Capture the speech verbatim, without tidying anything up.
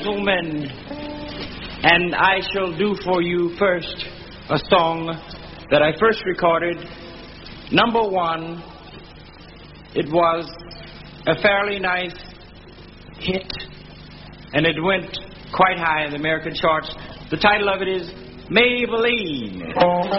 gentlemen, and I shall do for you first a song that I first recorded. Number one, it was a fairly nice hit, and it went quite high in the American charts. The title of it is Maybelline.